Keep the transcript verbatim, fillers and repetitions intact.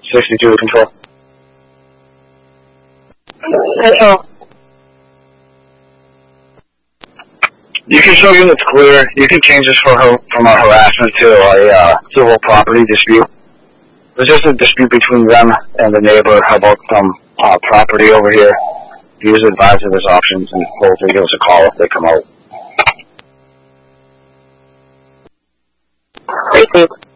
sixty-two control. Control. You can show units clear. You can change this for her, from a harassment to a uh, civil property dispute. There's just a dispute between them and the neighbor about some uh, property over here. He was advised of his options and hopefully give us a call if they come out. Received.